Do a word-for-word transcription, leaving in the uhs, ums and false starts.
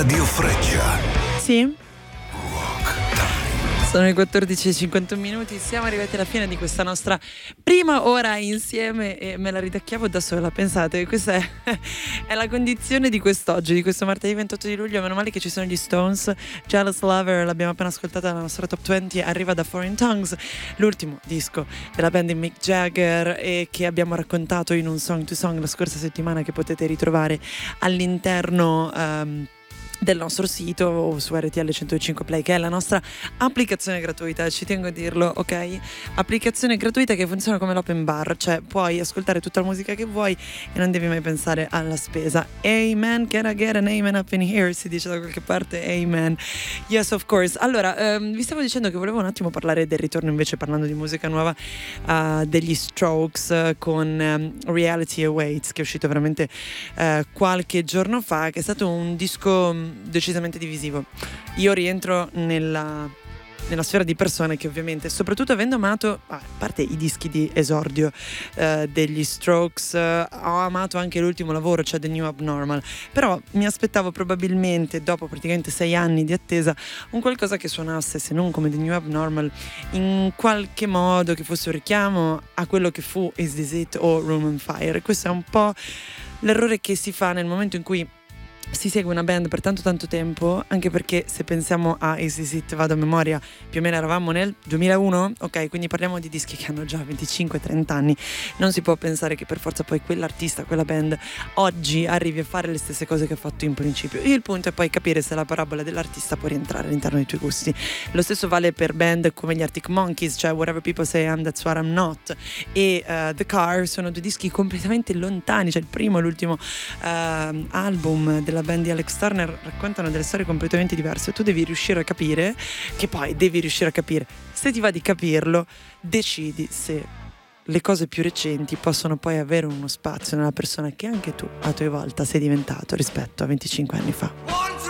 Radio Freccia. Sì? Sono le quattordici e cinquantuno minuti, siamo arrivati alla fine di questa nostra prima ora insieme e me la ridacchiavo da sola. Pensate, questa è, è la condizione di quest'oggi, di questo martedì ventotto di luglio. Meno male che ci sono gli Stones. Jealous Lover, l'abbiamo appena ascoltata nella nostra top venti, arriva da Foreign Tongues, l'ultimo disco della band di Mick Jagger e che abbiamo raccontato in un Song to Song la scorsa settimana, che potete ritrovare all'interno um, del nostro sito o su R T L centocinque Play, che è la nostra applicazione gratuita, ci tengo a dirlo, ok? Applicazione gratuita che funziona come l'open bar, cioè puoi ascoltare tutta la musica che vuoi e non devi mai pensare alla spesa. Amen, can I get an amen up in here? Si dice da qualche parte, amen. Yes, of course. Allora, ehm, vi stavo dicendo che volevo un attimo parlare del ritorno, invece parlando di musica nuova, uh, degli Strokes uh, con um, Reality Awaits, che è uscito veramente uh, qualche giorno fa, che è stato un disco decisamente divisivo. Io rientro nella, nella sfera di persone che ovviamente, soprattutto avendo amato, ah, a parte i dischi di esordio eh, degli Strokes, eh, ho amato anche l'ultimo lavoro, cioè The New Abnormal, però mi aspettavo probabilmente, dopo praticamente sei anni di attesa, un qualcosa che suonasse, se non come The New Abnormal, in qualche modo che fosse un richiamo a quello che fu Is This It o Room on Fire. Questo è un po' l'errore che si fa nel momento in cui si segue una band per tanto tanto tempo, anche perché se pensiamo a Is This It, vado a memoria, più o meno eravamo nel duemilauno, ok, quindi parliamo di dischi che hanno già venticinque trenta anni. Non si può pensare che per forza poi quell'artista, quella band oggi arrivi a fare le stesse cose che ha fatto in principio. Il punto è poi capire se la parabola dell'artista può rientrare all'interno dei tuoi gusti. Lo stesso vale per band come gli Arctic Monkeys, cioè Whatever People Say I Am, That's What I'm Not, e uh, The Car. Sono due dischi completamente lontani, cioè il primo e l'ultimo uh, album della band di Alex Turner raccontano delle storie completamente diverse. Tu devi riuscire a capire, che poi devi riuscire a capire, se ti va di capirlo, decidi se le cose più recenti possono poi avere uno spazio nella persona che anche tu a tua volta sei diventato rispetto a venticinque anni fa.